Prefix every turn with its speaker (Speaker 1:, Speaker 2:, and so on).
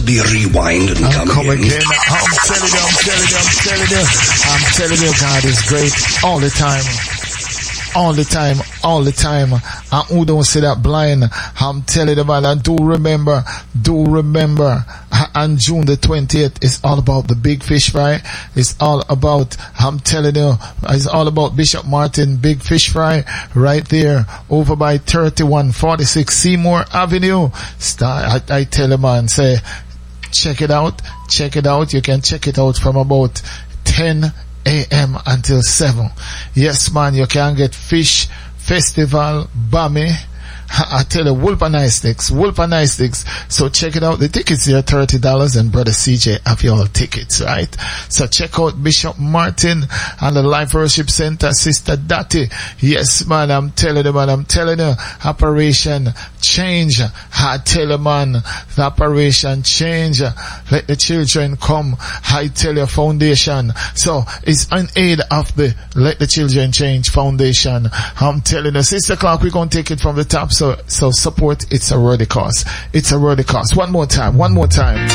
Speaker 1: possibly rewind and come again?
Speaker 2: I'm telling you, God is great all the time. All the time. And who don't see that blind? I'm telling you, man, and do remember. And June the 20th is all about the big fish fry. It's all about, I'm telling you, it's all about Bishop Martin Big Fish Fry right there over by 3146 Seymour Avenue. I tell you, man, say, check it out. You can check it out from about 10 a.m. until 7. Yes, man, you can get fish festival, bami. I tell you, Wolf and Ice Sticks. So check it out. The tickets here are $30 and Brother CJ have your tickets, right? So check out Bishop Martin and the Life Worship Center, Sister Dati. Yes, man, I'm telling you, Operation Change. I tell you, man, the Operation Change. Let the children come. I tell you, foundation. So it's an aid of the Let the Children Change Foundation. I'm telling you, Sister Clark, we're going to take it from the top. So support, it's a worthy cause. One more time.